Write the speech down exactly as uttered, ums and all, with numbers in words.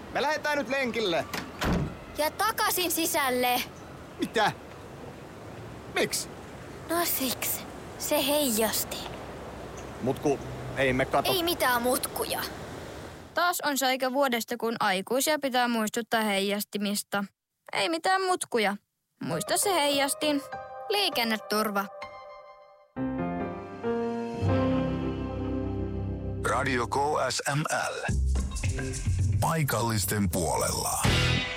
Me lähdetään nyt lenkille. Ja takaisin sisälle. Mitä? Miksi? No siksi. Se heijasti. Mut ku ei me kato... Ei mitään mutkuja. Taas on se aika vuodesta, kun aikuisia pitää muistuttaa heijastimista. Ei mitään mutkuja. Muista se heijastin. Liikenneturva. Radio K S M L. Paikallisten puolella.